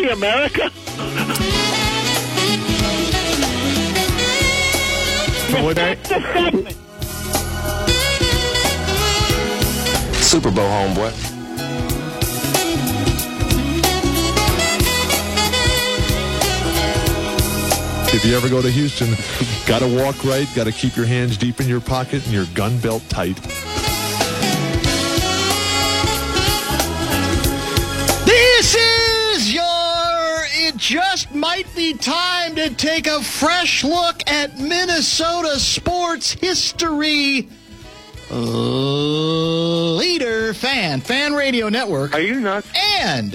America? Super Bowl, homeboy. If you ever go to Houston, got to walk right, got to keep your hands deep in your pocket and your gun belt tight. This is it just might be time to take a fresh look at Minnesota sports history. Leader Fan Radio Network. Are you nuts? And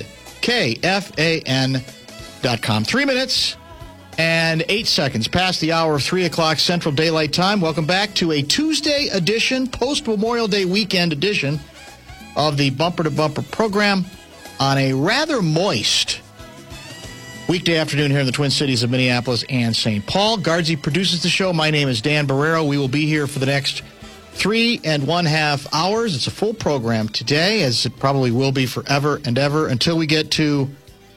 KFAN.com. 3 minutes and 8 seconds past the hour of 3 o'clock Central Daylight Time. Welcome back to a Tuesday edition, post-Memorial Day weekend edition of the Bumper to Bumper program on a rather moist weekday afternoon here in the Twin Cities of Minneapolis and St. Paul. Guardsy produces the show. My name is Dan Barrero. We will be here for the next 3.5 hours. It's a full program today, as it probably will be forever and ever until we get to,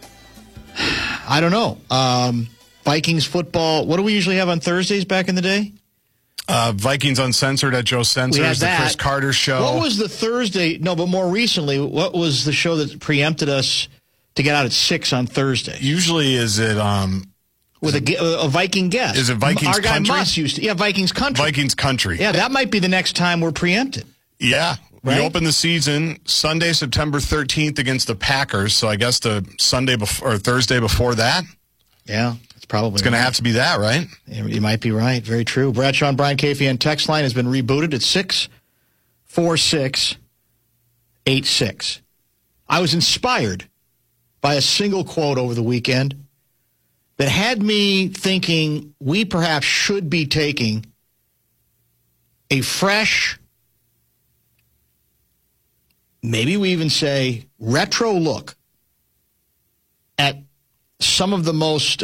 I don't know, Vikings football. What do we usually have on Thursdays back in the day? Vikings Uncensored at Joe Sensors, the Chris Carter Show. What was the Thursday? No, but more recently, what was the show that preempted us to get out at 6 on Thursday? Usually, is it with a Viking guest? Is it Vikings Our guy Country? Muss used to, Vikings Country. Vikings Country. Yeah, that might be the next time we're preempted. Yeah. Right? We open the season Sunday, September 13th against the Packers. So I guess the Sunday before or Thursday before that. Yeah, it's probably. It's going to have to be that, right? You might be right. Very true. Bradshaw and Brian KFAN text line has been rebooted at 64686. I was inspired by a single quote over the weekend that had me thinking we perhaps should be taking a fresh, maybe we even say retro look at some of the most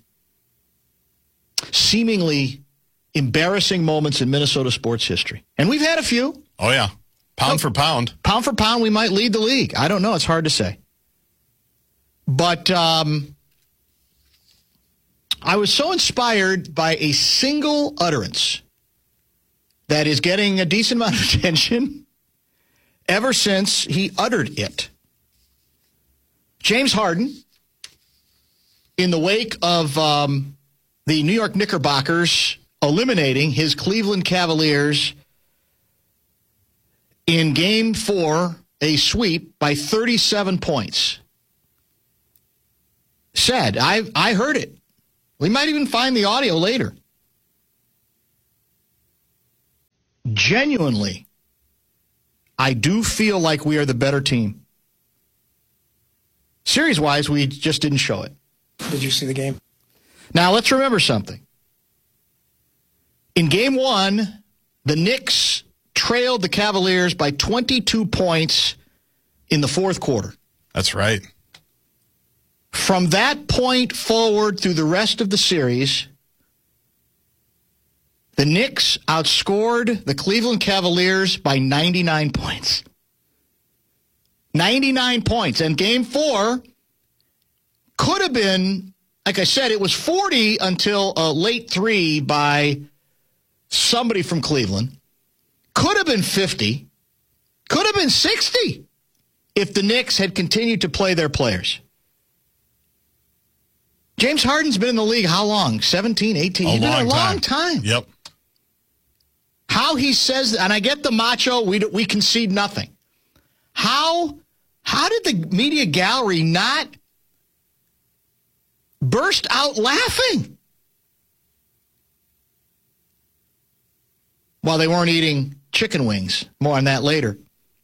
seemingly embarrassing moments in Minnesota sports history. And we've had a few. Oh, yeah. Pound for pound. Pound for pound, we might lead the league. I don't know. It's hard to say. But I was so inspired by a single utterance that is getting a decent amount of attention ever since he uttered it. James Harden, in the wake of the New York Knickerbockers eliminating his Cleveland Cavaliers in Game 4, a sweep by 37 points, said, I heard it. We might even find the audio later. Genuinely, I do feel like we are the better team. Series-wise, we just didn't show it. Did you see the game? Now, let's remember something. In Game 1, the Knicks trailed the Cavaliers by 22 points in the fourth quarter. That's right. From that point forward through the rest of the series, the Knicks outscored the Cleveland Cavaliers by 99 points. 99 points. And Game 4 could have been, like I said, it was 40 until a late 3 by somebody from Cleveland. Could have been 50. Could have been 60 if the Knicks had continued to play their players. James Harden's been in the league how long? 17, 18? He's been a long time. Yep. How he says, and I get the macho, we concede nothing. How did the media gallery not burst out laughing while they weren't eating chicken wings? More on that later.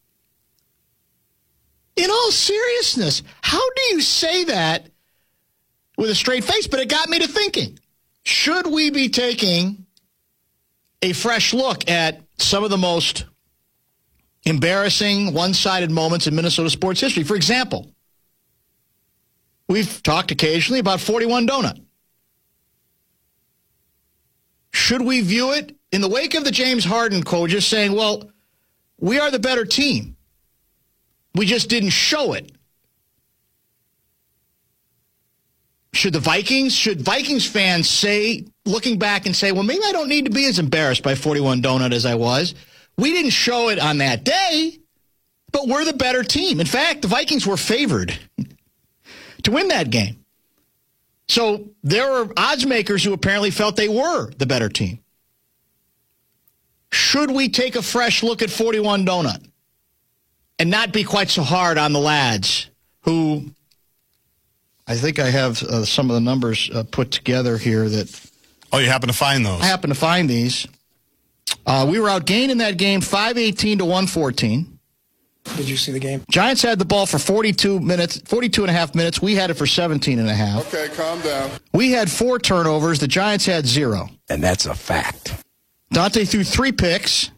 In all seriousness, how do you say that with a straight face? But it got me to thinking, should we be taking a fresh look at some of the most embarrassing, one-sided moments in Minnesota sports history? For example, we've talked occasionally about 41 Donut. Should we view it in the wake of the James Harden quote, just saying, well, we are the better team. We just didn't show it. Should Vikings fans say, looking back and say, well, maybe I don't need to be as embarrassed by 41 Donut as I was. We didn't show it on that day, but we're the better team. In fact, the Vikings were favored to win that game. So there were odds makers who apparently felt they were the better team. Should we take a fresh look at 41 Donut and not be quite so hard on the lads who... I think I have some of the numbers put together here that... Oh, you happen to find those? I happen to find these. We were outgained in that game 518 to 114. Did you see the game? Giants had the ball for 42 and a half minutes. We had it for 17 and a half. Okay, calm down. We had 4 turnovers. The Giants had 0. And that's a fact. Dante threw 3 picks.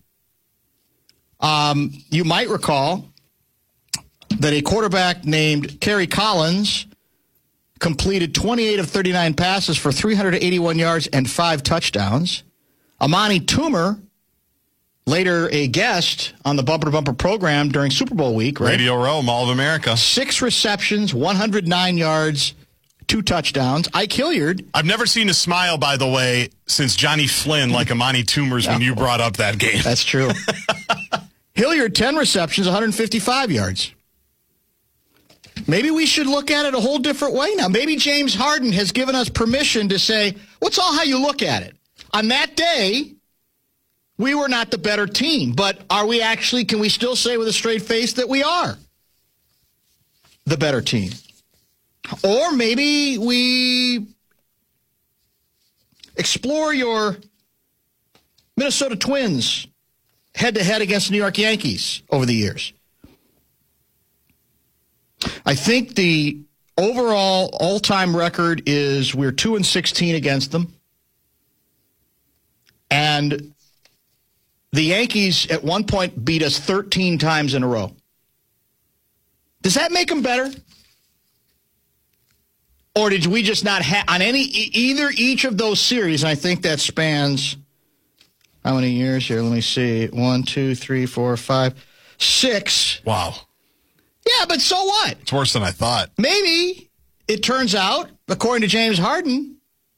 You might recall that a quarterback named Kerry Collins completed 28 of 39 passes for 381 yards and 5 touchdowns. Amani Toomer, later a guest on the Bumper to Bumper program during Super Bowl week, right? Radio Row, Mall of America. 6 receptions, 109 yards, 2 touchdowns. Ike Hilliard. I've never seen a smile, by the way, since Johnny Flynn like Amani Toomer's when you brought up that game. That's true. Hilliard, 10 receptions, 155 yards. Maybe we should look at it a whole different way now. Maybe James Harden has given us permission to say, what's all how you look at it? On that day, we were not the better team. But are we actually, can we still say with a straight face that we are the better team? Or maybe we explore your Minnesota Twins head-to-head against the New York Yankees over the years. I think the overall all-time record is we're 2-16 against them. And the Yankees at one point beat us 13 times in a row. Does that make them better? Or did we just not have on each of those series? And I think that spans how many years here? Let me see. 1, 2, 3, 4, 5, 6. Wow. Yeah, but so what? It's worse than I thought. Maybe it turns out, according to James Harden,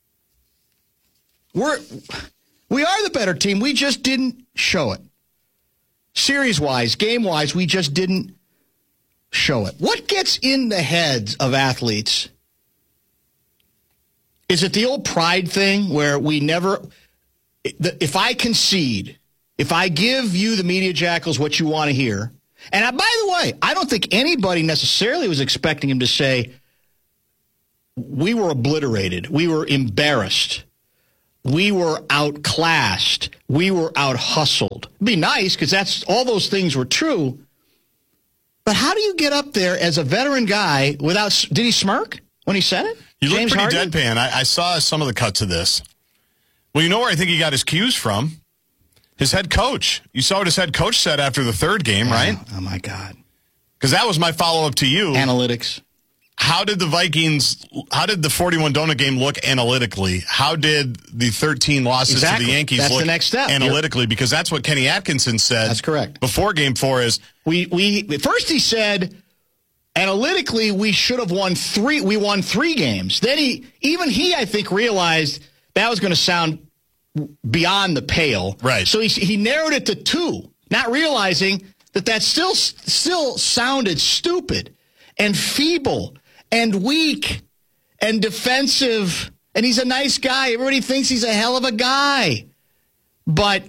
we are the better team. We just didn't show it. Series-wise, game-wise, we just didn't show it. What gets in the heads of athletes? Is it the old pride thing where we never... If I concede, if I give you, the Media Jackals, what you want to hear... And by the way, I don't think anybody necessarily was expecting him to say, we were obliterated, we were embarrassed, we were outclassed, we were out-hustled. It'd be nice, because all those things were true. But how do you get up there as a veteran guy without... Did he smirk when he said it? You look James pretty Harden? deadpan. I saw some of the cuts of this. Well, you know where I think he got his cues from? His head coach. You saw what his head coach said after the third game, right? Oh, my God. Because that was my follow-up to you. Analytics. How did the 41 Donut game look analytically? How did the 13 losses to the Yankees That's look the next step. analytically? Because that's what Kenny Atkinson said. That's correct. Before Game 4 is... First he said, analytically, we should have won 3. We won 3 games. Then he, I think, realized that was going to sound beyond the pale. Right. So he narrowed it to 2, not realizing that still sounded stupid and feeble and weak and defensive. And he's a nice guy. Everybody thinks he's a hell of a guy. But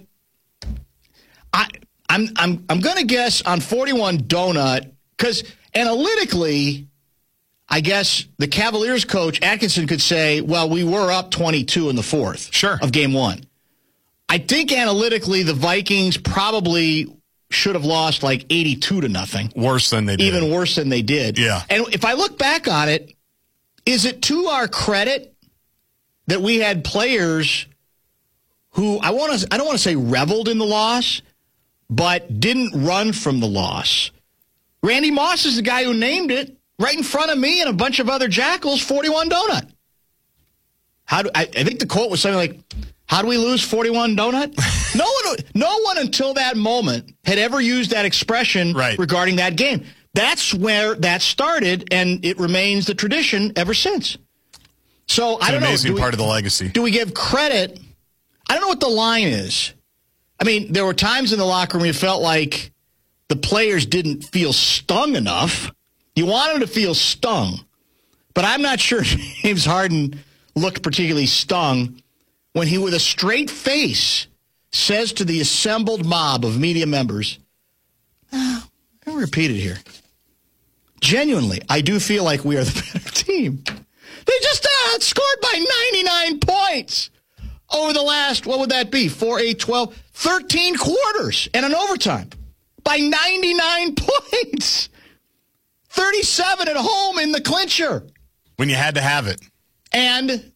I'm going to guess on 41 Donut, because analytically, I guess the Cavaliers coach, Atkinson, could say, well, we were up 22 in the 4th of Game 1. I think analytically the Vikings probably should have lost like 82-0. Worse than they did. Even worse than they did. Yeah. And if I look back on it, is it to our credit that we had players who, I don't want to say reveled in the loss, but didn't run from the loss? Randy Moss is the guy who named it. Right in front of me and a bunch of other Jackals, 41 Donut. I think the quote was something like, how do we lose 41 Donut? No one until that moment had ever used that expression regarding that game. That's where that started, and it remains the tradition ever since. So It's I don't an know. amazing part of the legacy. Do we give credit? I don't know what the line is. I mean, there were times in the locker room you felt like the players didn't feel stung enough. You want them to feel stung. But I'm not sure James Harden looked particularly stung when he, with a straight face, says to the assembled mob of media members, I'll repeat it here. Genuinely, I do feel like we are the better team. They just outscored by 99 points over the last, what would that be, 4, 8, 12, 13 quarters and an overtime by 99 points. 37 at home in the clincher. When you had to have it. And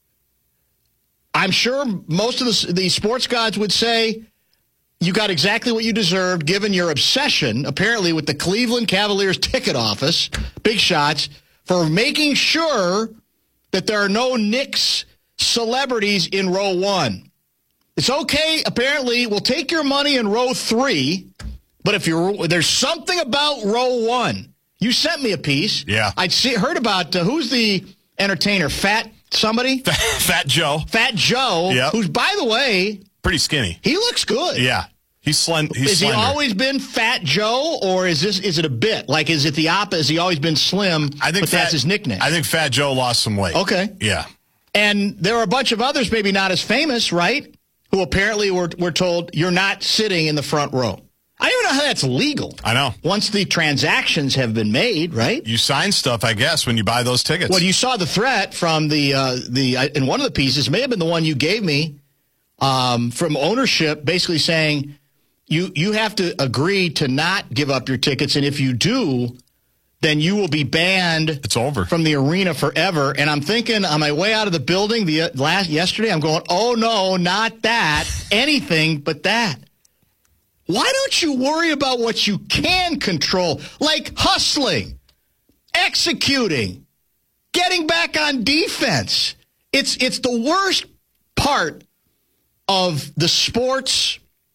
I'm sure most of the sports gods would say you got exactly what you deserved given your obsession, apparently, with the Cleveland Cavaliers ticket office, big shots, for making sure that there are no Knicks celebrities in row 1. It's okay, apparently, we'll take your money in row 3, but if there's something about row 1. You sent me a piece. Yeah. I'd heard about, who's the entertainer, Fat somebody? Fat Joe. Fat Joe, Yep. who's, by the way, pretty skinny. he looks good. Yeah. He's slender. Has he always been Fat Joe, or is it a bit? Like, is it the opposite? Has he always been slim, that's his nickname? I think Fat Joe lost some weight. Okay. Yeah. And there are a bunch of others, maybe not as famous, right, who apparently were told, you're not sitting in the front row. I don't even know how that's legal. I know. Once the transactions have been made, right? You sign stuff, I guess, when you buy those tickets. Well, you saw the threat from the in one of the pieces, may have been the one you gave me, from ownership, basically saying you have to agree to not give up your tickets, and if you do, then you will be banned. It's over from the arena forever. And I'm thinking on my way out of the building yesterday, I'm going, oh no, not that, anything but that. Why don't you worry about what you can control, like hustling, executing, getting back on defense? It's the worst part of the sports,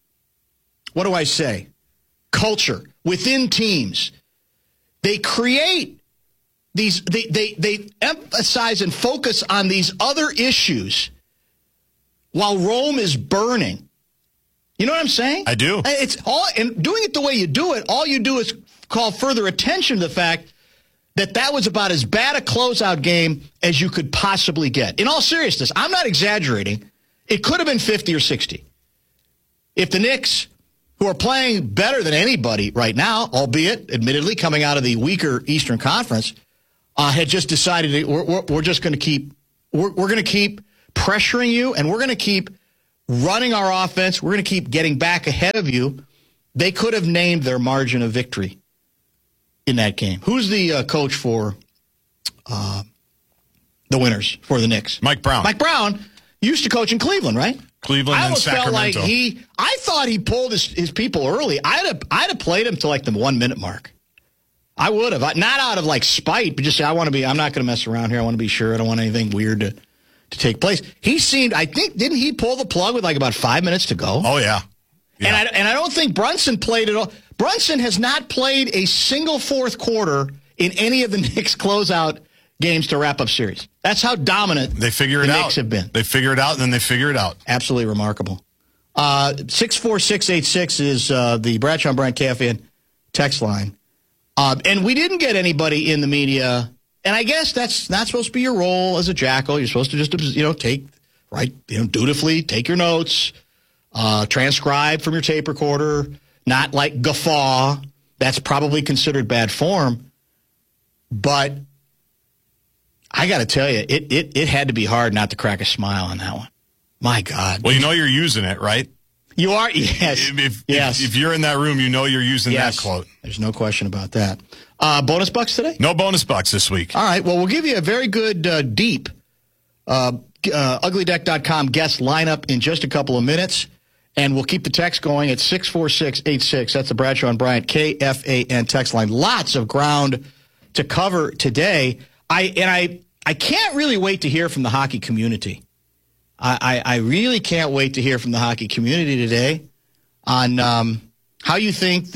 what do I say, culture within teams. They create these, they emphasize and focus on these other issues while Rome is burning. You know what I'm saying? I do. It's all, and doing it the way you do it, all you do is call further attention to the fact that was about as bad a closeout game as you could possibly get. In all seriousness, I'm not exaggerating. It could have been 50 or 60. If the Knicks, who are playing better than anybody right now, albeit, admittedly, coming out of the weaker Eastern Conference, had just decided we're just going to keep pressuring you, and we're going to keep running our offense. We're going to keep getting back ahead of you. They could have named their margin of victory in that game. Who's the coach for the winners for the Knicks? Mike Brown. Mike Brown used to coach in Cleveland, right? Cleveland and Sacramento. Felt like I thought he pulled his people early. I'd have played him to like the 1 minute mark. I would have. Not out of like spite, but just say, I'm not going to mess around here. I want to be sure. I don't want anything weird to take place. He seemed, I think, didn't he pull the plug with like about 5 minutes to go? Oh, yeah. And I don't think Brunson played at all. Brunson has not played a single fourth quarter in any of the Knicks closeout games to wrap up series. That's how dominant the Knicks have been. They figure it out, and then they figure it out. Absolutely remarkable. 64686 is the Bradshaw and Bryant KFAN text line. And we didn't get anybody in the media. And I guess that's not supposed to be your role as a jackal. You're supposed to just, dutifully take your notes, transcribe from your tape recorder, not like guffaw. That's probably considered bad form. But I got to tell you, it had to be hard not to crack a smile on that one. My God. Well, you're using it, right? You are? Yes. If you're in that room, you're using that quote. There's no question about that. Bonus bucks today? No bonus bucks this week. All right. Well, we'll give you a very good, deep uglydeck.com guest lineup in just a couple of minutes. And we'll keep the text going at 64686. That's the Bradshaw and Bryant KFAN text line. Lots of ground to cover today. I can't really wait to hear from the hockey community. I really can't wait to hear from the hockey community today on how they think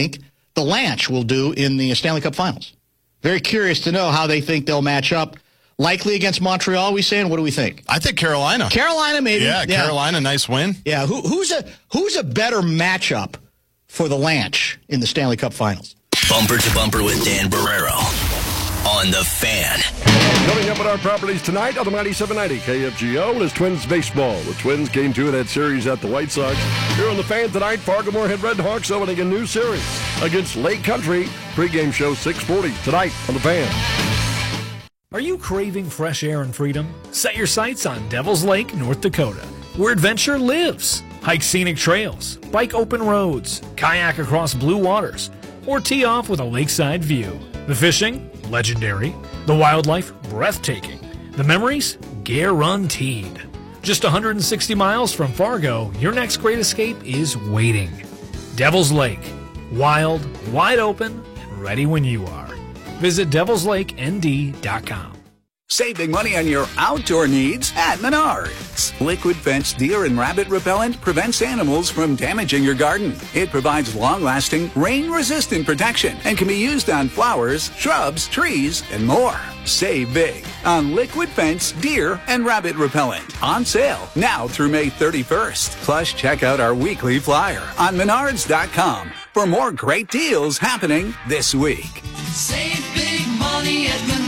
the Lanch will do in the Stanley Cup Finals. Very curious to know how they think they'll match up Likely against Montreal, we saying? What do we think? I think Carolina. Carolina, maybe. Yeah, Carolina, nice win. Yeah, who's a better matchup for the Lanch in the Stanley Cup Finals? Bumper to Bumper with Dan Barrero on The Fan. Coming up at our properties tonight on the 97.90 KFGO is Twins baseball. The Twins Game 2 of that series at the White Sox. Here on The Fan tonight, Fargo-Moorhead Redhawks opening a new series against Lake Country. Pre-game show 6:40 tonight on The Fan. Are you craving fresh air and freedom? Set your sights on Devil's Lake, North Dakota, where adventure lives. Hike scenic trails, bike open roads, kayak across blue waters, or tee off with a lakeside view. The fishing, legendary. The wildlife, breathtaking. The memories, guaranteed. Just 160 miles from Fargo, your next great escape is waiting. Devil's Lake. Wild, wide open, and ready when you are. Visit devilslakend.com. Saving money on your outdoor needs at Menards. Liquid Fence Deer and Rabbit Repellent prevents animals from damaging your garden. It provides long-lasting, rain-resistant protection and can be used on flowers, shrubs, trees, and more. Save big on Liquid Fence Deer and Rabbit Repellent. On sale now through May 31st. Plus, check out our weekly flyer on Menards.com for more great deals happening this week. Save big money at Menards.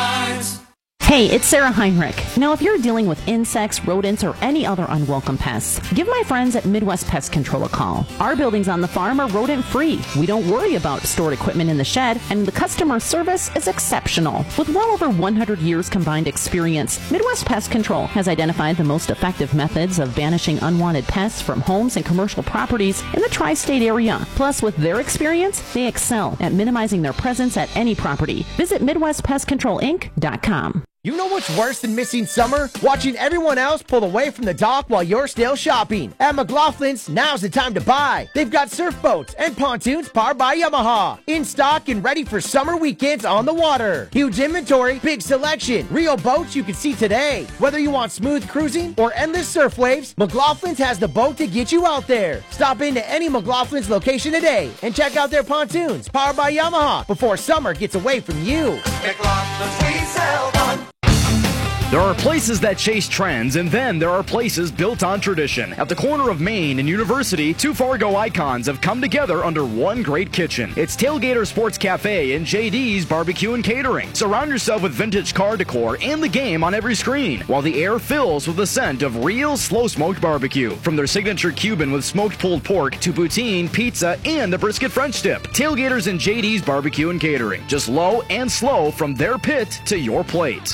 Hey, it's Sarah Heinrich. Now, if you're dealing with insects, rodents, or any other unwelcome pests, give my friends at Midwest Pest Control a call. Our buildings on the farm are rodent-free. We don't worry about stored equipment in the shed, and the customer service is exceptional. With well over 100 years combined experience, Midwest Pest Control has identified the most effective methods of banishing unwanted pests from homes and commercial properties in the tri-state area. Plus, with their experience, they excel at minimizing their presence at any property. Visit MidwestPestControlInc.com. You know what's worse than missing summer? Watching everyone else pull away from the dock while you're still shopping. At McLaughlin's, now's the time to buy. They've got surf boats and pontoons powered by Yamaha. In stock and ready for summer weekends on the water. Huge inventory, big selection. Real boats you can see today. Whether you want smooth cruising or endless surf waves, McLaughlin's has the boat to get you out there. Stop into any McLaughlin's location today and check out their pontoons powered by Yamaha before summer gets away from you. McLaughlin's, we sell one. There are places that chase trends, and then there are places built on tradition. At the corner of Main and University, two Fargo icons have come together under one great kitchen. It's Tailgater Sports Cafe and JD's Barbecue and Catering. Surround yourself with vintage car decor and the game on every screen, while the air fills with the scent of real slow-smoked barbecue. From their signature Cuban with smoked pulled pork to poutine, pizza, and the brisket French dip. Tailgaters and JD's Barbecue and Catering. Just low and slow from their pit to your plate.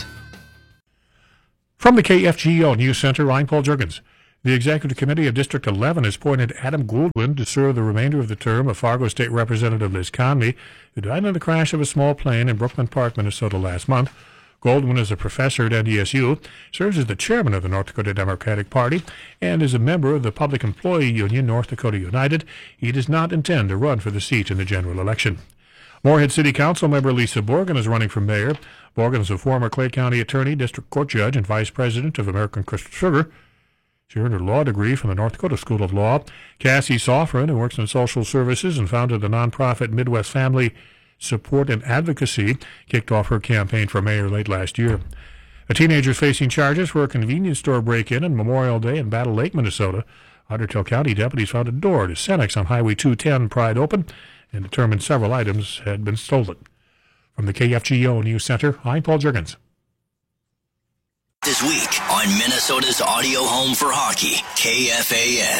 From the KFGO News Center, I'm Paul Juergens. The Executive Committee of District 11 has appointed Adam Goldwyn to serve the remainder of the term of Fargo State Representative Liz Conley, who died in the crash of a small plane in Brooklyn Park, Minnesota last month. Goldwyn is a professor at NDSU, serves as the chairman of the North Dakota Democratic Party, and is a member of the Public Employee Union, North Dakota United. He does not intend to run for the seat in the general election. Moorhead City Council member Lisa Borgen is running for mayor. Borgen is a former Clay County attorney, district court judge, and vice president of American Crystal Sugar. She earned her law degree from the North Dakota School of Law. Cassie Soffren, who works in social services and founded the nonprofit Midwest Family Support and Advocacy, kicked off her campaign for mayor late last year. A teenager is facing charges for a convenience store break-in on Memorial Day in Battle Lake, Minnesota. Ottertail County deputies found a door to Cenex on Highway 210 pried open and determined several items had been stolen. From the KFGO News Center, I'm Paul Juergens. This week on Minnesota's audio home for hockey, KFAN.